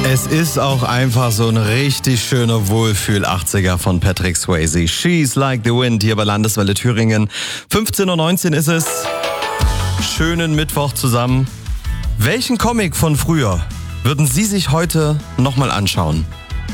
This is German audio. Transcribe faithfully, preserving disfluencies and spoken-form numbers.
Es ist auch einfach so ein richtig schöner Wohlfühl-achtziger von Patrick Swayze. She's Like the Wind hier bei Landeswelle Thüringen. fünfzehn Uhr neunzehn ist es. Schönen Mittwoch zusammen. Welchen Comic von früher würden Sie sich heute nochmal anschauen?